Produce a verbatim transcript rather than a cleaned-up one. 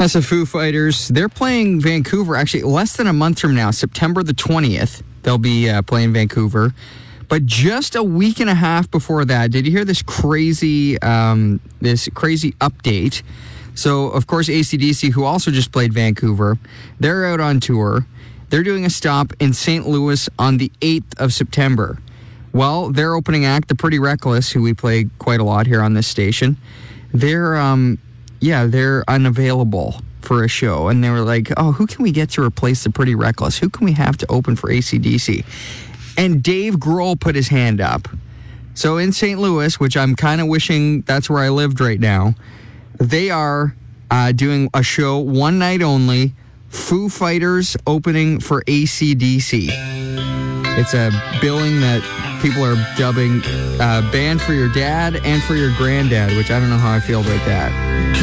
That's the Foo Fighters. They're playing Vancouver actually less than a month from now, September the twentieth. They'll be uh, playing Vancouver. But just a week and a half before that, did you hear this crazy, um, this crazy update? So, of course, A C D C, who also just played Vancouver, they're out on tour. They're doing a stop in Saint Louis on the eighth of September. Well, their opening act, The Pretty Reckless, who we play quite a lot here on this station, they're, um, yeah, they're unavailable for a show. And they were like, oh, who can we get to replace The Pretty Reckless? Who can we have to open for A C D C? And Dave Grohl put his hand up. So in Saint Louis, which I'm kind of wishing that's where I lived right now, they are uh, doing a show one night only, Foo Fighters opening for A C D C. It's a billing that people are dubbing uh, Band for Your Dad and for Your Granddad, which I don't know how I feel about that.